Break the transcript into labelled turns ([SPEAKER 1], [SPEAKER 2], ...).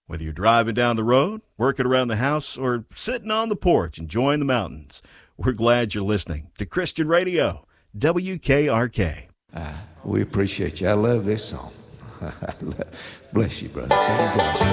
[SPEAKER 1] Whether you're driving down the road, working around the house, or sitting on the porch enjoying the mountains, we're glad you're listening to Christian Radio, WKRK.
[SPEAKER 2] We appreciate you. I love this song. Bless you, brother. Sing, Josh.